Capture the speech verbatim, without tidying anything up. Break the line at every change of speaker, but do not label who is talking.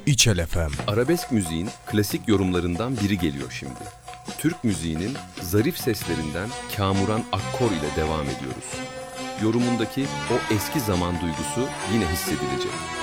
İçel F M.
Arabesk müziğin klasik yorumlarından biri geliyor şimdi. Türk müziğinin zarif seslerinden kamuran akkor ile devam ediyoruz. Yorumundaki o eski zaman duygusu yine hissedilecek.